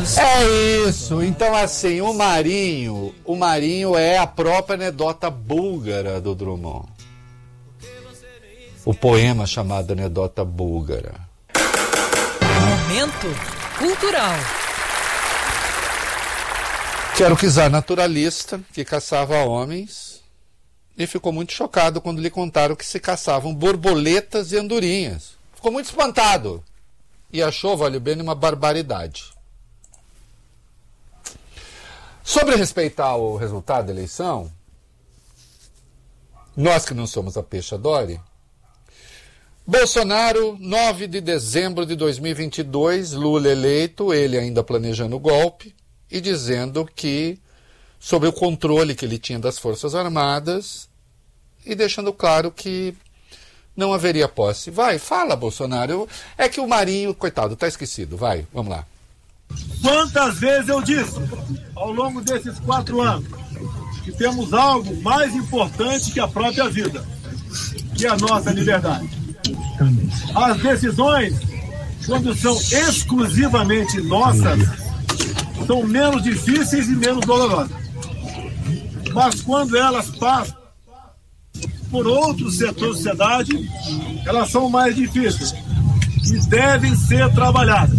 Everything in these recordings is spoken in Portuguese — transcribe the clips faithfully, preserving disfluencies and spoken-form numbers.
É isso. Então, assim, o Marinho, o Marinho é a própria anedota búlgara do Drummond. O poema chamado Anedota Búlgara. Momento cultural. Que era o czar naturalista que caçava homens e ficou muito chocado quando lhe contaram que se caçavam borboletas e andorinhas. Ficou muito espantado e achou, vale bem, uma barbaridade. Sobre respeitar o resultado da eleição, nós que não somos a Peixadori, Bolsonaro, nove de dezembro de dois mil e vinte e dois, Lula eleito, ele ainda planejando o golpe e dizendo que, sobre o controle que ele tinha das Forças Armadas e deixando claro que não haveria posse. Vai, fala, Bolsonaro. É que o Marinho, coitado, está esquecido. Vai, vamos lá. Quantas vezes eu disse, ao longo desses quatro anos, que temos algo mais importante que a própria vida, que é a nossa liberdade. As decisões, quando são exclusivamente nossas, são menos difíceis e menos dolorosas. Mas quando elas passam por outros setores da sociedade, elas são mais difíceis e devem ser trabalhadas.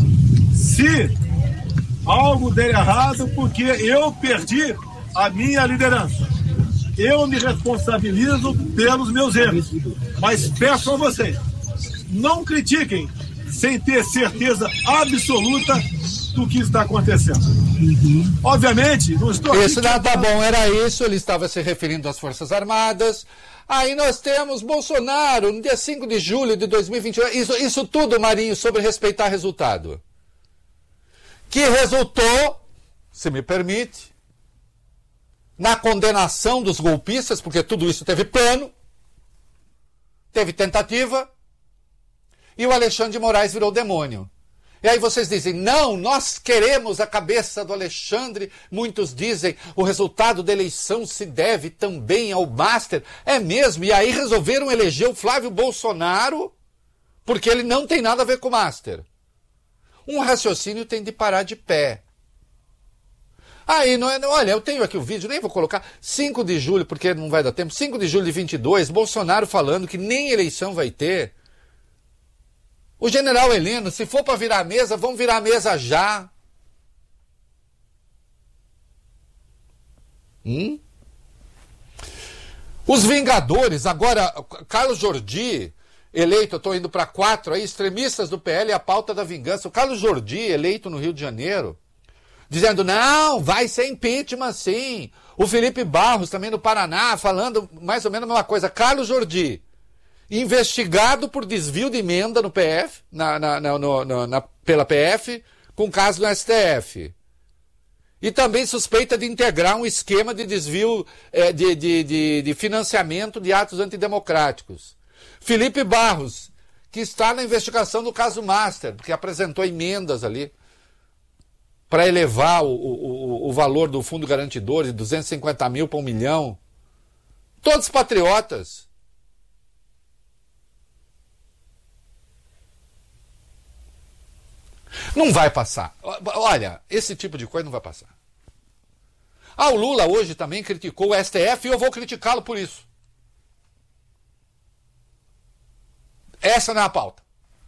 Se algo der errado, porque eu perdi a minha liderança, eu me responsabilizo pelos meus erros, mas peço a vocês, não critiquem sem ter certeza absoluta do que está acontecendo. Uhum. Obviamente, não estou... Isso não tá bom, era isso, ele estava se referindo às Forças Armadas. Aí nós temos Bolsonaro, no dia cinco de julho de dois mil e vinte e um, isso, isso tudo, Marinho, sobre respeitar resultado. Que resultou, se me permite, na condenação dos golpistas, porque tudo isso teve plano, teve tentativa, e o Alexandre de Moraes virou demônio. E aí vocês dizem, não, nós queremos a cabeça do Alexandre. Muitos dizem, o resultado da eleição se deve também ao Master. É mesmo, e aí resolveram eleger o Flávio Bolsonaro, porque ele não tem nada a ver com o Master. Um raciocínio tem de parar de pé. Aí, não é, olha, eu tenho aqui o vídeo, nem vou colocar, cinco de julho, porque não vai dar tempo, cinco de julho de vinte e dois, Bolsonaro falando que nem eleição vai ter. O general Heleno, se for para virar a mesa, vamos virar a mesa já. Hum? Os Vingadores, agora, Carlos Jordi, eleito, eu estou indo para quatro, aí, extremistas do P L e a pauta da vingança. O Carlos Jordi, eleito no Rio de Janeiro, dizendo, não, vai ser impeachment sim. O Felipe Barros, também no Paraná, falando mais ou menos a mesma coisa. Carlos Jordi, investigado por desvio de emenda no P F, na, na, na, no, na, na, pela P F, com caso no S T F. E também suspeita de integrar um esquema de desvio é, de, de, de, de financiamento de atos antidemocráticos. Felipe Barros, que está na investigação do caso Master, porque apresentou emendas ali para elevar o, o, o valor do fundo garantidor de duzentos e cinquenta mil para um milhão. Todos patriotas. Não vai passar. Olha, esse tipo de coisa não vai passar. Ah, o Lula hoje também criticou o S T F e eu vou criticá-lo por isso. Essa não é a pauta.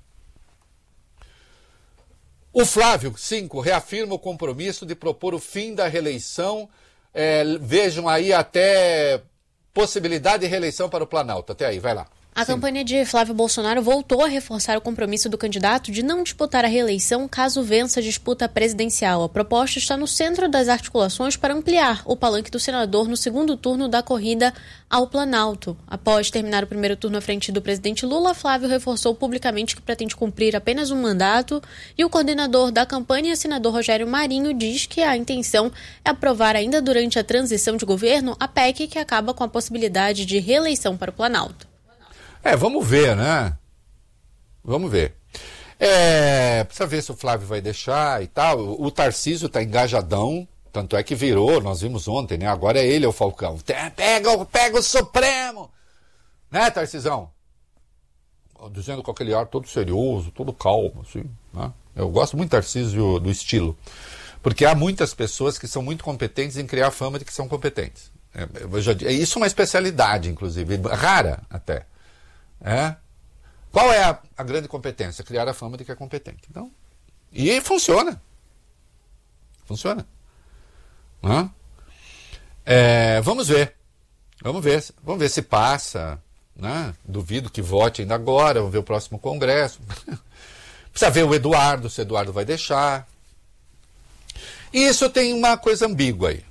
O Flávio, cinco, reafirma o compromisso de propor o fim da reeleição. É, vejam aí até possibilidade de reeleição para o Planalto. Até aí, vai lá. A Sim. campanha de Flávio Bolsonaro voltou a reforçar o compromisso do candidato de não disputar a reeleição caso vença a disputa presidencial. A proposta está no centro das articulações para ampliar o palanque do senador no segundo turno da corrida ao Planalto. Após terminar o primeiro turno à frente do presidente Lula, Flávio reforçou publicamente que pretende cumprir apenas um mandato e o coordenador da campanha, senador Rogério Marinho, diz que a intenção é aprovar ainda durante a transição de governo a P E C que acaba com a possibilidade de reeleição para o Planalto. É, vamos ver, né? Vamos ver. É, precisa ver se o Flávio vai deixar e tal. O Tarcísio tá engajadão, tanto é que virou, nós vimos ontem, né? Agora é ele, é o Falcão. Pega, pega o Supremo! Né, Tarcisão? Dizendo com aquele ar todo serioso, todo calmo, assim, né? Eu gosto muito do Tarcísio, do estilo. Porque há muitas pessoas que são muito competentes em criar fama de que são competentes. É, eu já, isso é uma especialidade, inclusive, rara até. É? Qual é a, a grande competência? Criar a fama de que é competente. Então, e funciona. Funciona. Hã? É, vamos ver. Vamos ver. Vamos ver se passa. Né? Duvido que vote ainda agora. Vamos ver o próximo Congresso. Precisa ver o Eduardo, se o Eduardo vai deixar. E isso tem uma coisa ambígua aí.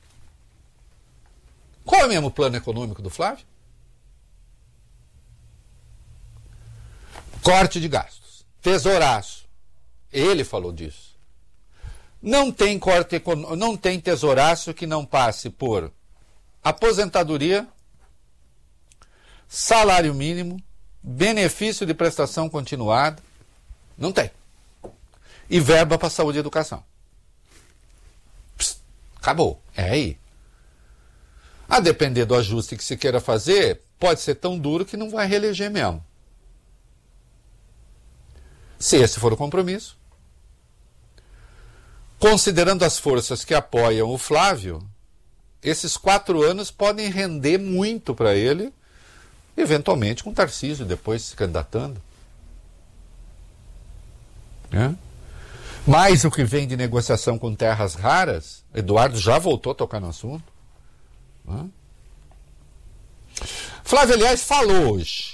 Qual é mesmo o plano econômico do Flávio? Corte de gastos. Tesouraço. Ele falou disso. Não tem corte econômico, não tem tesouraço que não passe por aposentadoria, salário mínimo, benefício de prestação continuada. Não tem. E verba para saúde e educação. Psst, acabou. É aí. A depender do ajuste que se queira fazer, pode ser tão duro que não vai reeleger mesmo. Se esse for o compromisso. Considerando as forças que apoiam o Flávio, esses quatro anos podem render muito para ele, eventualmente com o Tarcísio depois se candidatando. É? Mais o que vem de negociação com terras raras, Eduardo já voltou a tocar no assunto. É? Flávio, aliás, falou hoje.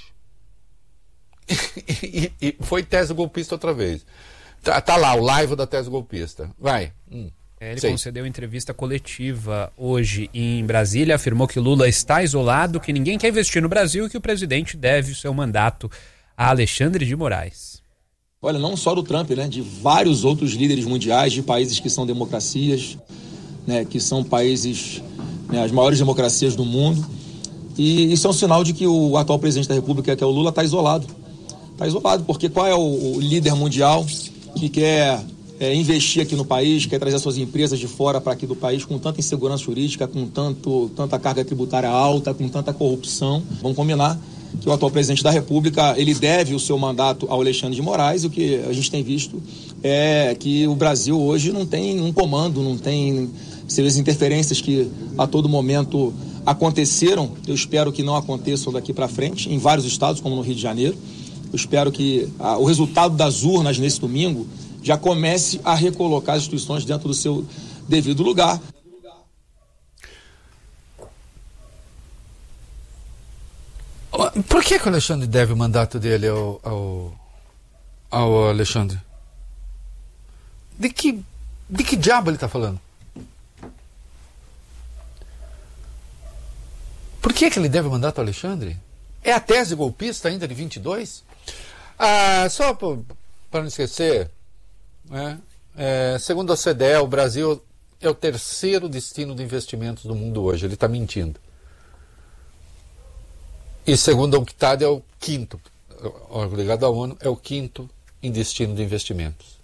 e, e, e foi tese golpista outra vez. Tá, tá lá, o live da tese golpista. Vai. Hum, é, ele sei. concedeu entrevista coletiva hoje em Brasília, afirmou que Lula está isolado, que ninguém quer investir no Brasil e que o presidente deve o seu mandato a Alexandre de Moraes. Olha, não só do Trump, né? De vários outros líderes mundiais, de países que são democracias, né? Que são países, né? As maiores democracias do mundo. E isso é um sinal de que o atual presidente da República, que é o Lula, está isolado. Está isolado, porque qual é o, o líder mundial que quer é, investir aqui no país, quer trazer suas empresas de fora para aqui do país com tanta insegurança jurídica, com tanto, tanta carga tributária alta, com tanta corrupção? Vamos combinar que o atual presidente da República, ele deve o seu mandato ao Alexandre de Moraes, e o que a gente tem visto é que o Brasil hoje não tem um comando, não tem as interferências que a todo momento aconteceram. Eu espero que não aconteçam daqui para frente, em vários estados, como no Rio de Janeiro. Eu espero que ah, o resultado das urnas nesse domingo já comece a recolocar as instituições dentro do seu devido lugar. Por que, que o Alexandre deve o mandato dele ao, ao, ao Alexandre? De que, de que diabo ele está falando? Por que, que ele deve o mandato ao Alexandre? É a tese golpista ainda de vinte e dois? Ah, só para não esquecer, né, é, segundo a O C D E, o Brasil é o terceiro destino de investimentos do mundo hoje. Ele está mentindo. E segundo a UNCTAD é o quinto, órgão ligado à ONU, é o quinto em destino de investimentos.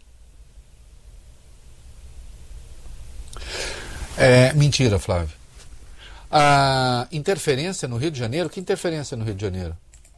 É, mentira, Flávio. A interferência no Rio de Janeiro, que interferência no Rio de Janeiro?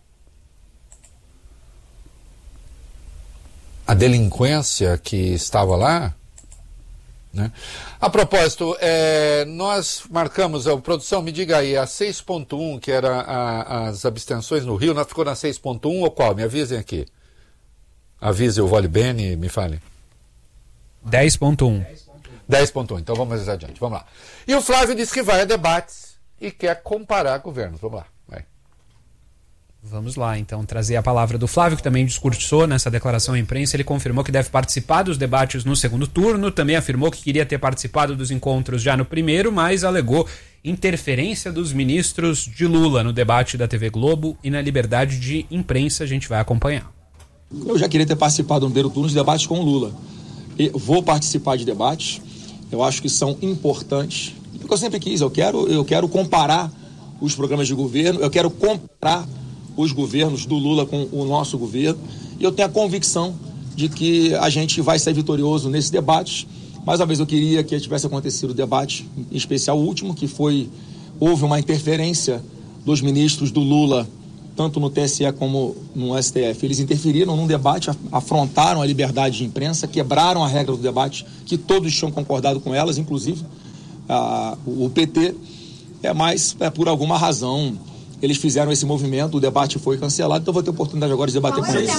A delinquência que estava lá, né? A propósito, é, nós marcamos, a produção, me diga aí, a seis ponto um, que era a, as abstenções no Rio, nós ficou na seis ponto um ou qual? Me avisem aqui. Avise o Vole Bene e me fale. dez ponto um. dez ponto um, então vamos mais adiante, vamos lá. E o Flávio disse que vai a debates e quer comparar governos, vamos lá. Vamos lá, então, trazer a palavra do Flávio, que também discursou nessa declaração à imprensa. Ele confirmou que deve participar dos debates no segundo turno, também afirmou que queria ter participado dos encontros já no primeiro, mas alegou interferência dos ministros de Lula no debate da T V Globo e na liberdade de imprensa. A gente vai acompanhar. Eu já queria ter participado no primeiro turno dos debates com o Lula. E vou participar de debates, eu acho que são importantes. Porque eu sempre quis, eu quero, eu quero comparar os programas de governo, eu quero comparar os governos do Lula com o nosso governo, e eu tenho a convicção de que a gente vai sair vitorioso nesse debate. Mais uma vez eu queria que tivesse acontecido o debate, em especial o último, que foi, houve uma interferência dos ministros do Lula tanto no T S E como no S T F. Eles interferiram num debate, afrontaram a liberdade de imprensa, quebraram a regra do debate, que todos tinham concordado com elas, inclusive a, o P T, é, mas é, por alguma razão eles fizeram esse movimento, o debate foi cancelado, então vou ter oportunidade agora de debater com eles.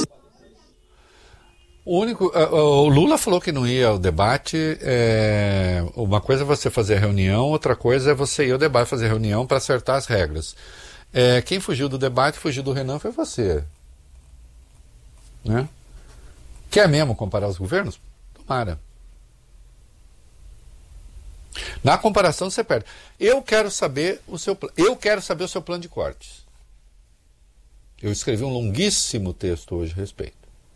O único, o Lula falou que não ia ao debate. É, uma coisa é você fazer reunião, outra coisa é você ir ao debate fazer reunião para acertar as regras. É, quem fugiu do debate, fugiu do Renan, foi você. Né? Quer mesmo comparar os governos? Tomara. Na comparação você perde. Eu quero saber o seu eu quero saber o seu plano de cortes. Eu escrevi um longuíssimo texto hoje a respeito.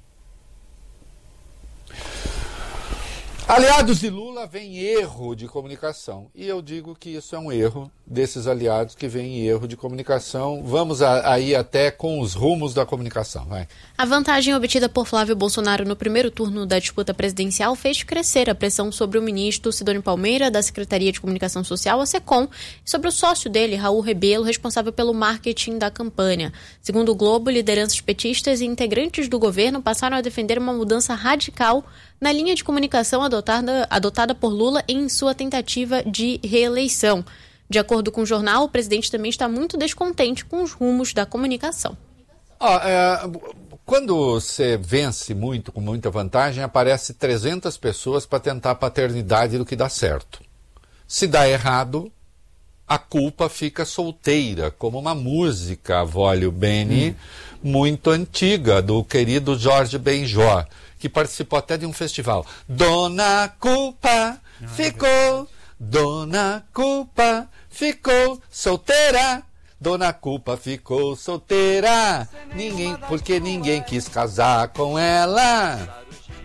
Aliados de Lula veem erro de comunicação. E eu digo que isso é um erro desses aliados que veem erro de comunicação. Vamos a, aí até com os rumos da comunicação. Vai. A vantagem obtida por Flávio Bolsonaro no primeiro turno da disputa presidencial fez crescer a pressão sobre o ministro Sidônio Palmeira, da Secretaria de Comunicação Social, a SECOM, e sobre o sócio dele, Raul Rebelo, responsável pelo marketing da campanha. Segundo o Globo, lideranças petistas e integrantes do governo passaram a defender uma mudança radical na linha de comunicação adotada, adotada por Lula em sua tentativa de reeleição. De acordo com o jornal, o presidente também está muito descontente com os rumos da comunicação. Ah, é, quando você vence muito, com muita vantagem, aparece trezentas pessoas para tentar a paternidade do que dá certo. Se dá errado, a culpa fica solteira, como uma música, Vólio Bene, hum. muito antiga, do querido Jorge Benjó, que participou até de um festival. Dona Culpa ah, ficou, é Dona Culpa ficou solteira, Dona Culpa ficou solteira, ninguém, porque ninguém quis casar com ela.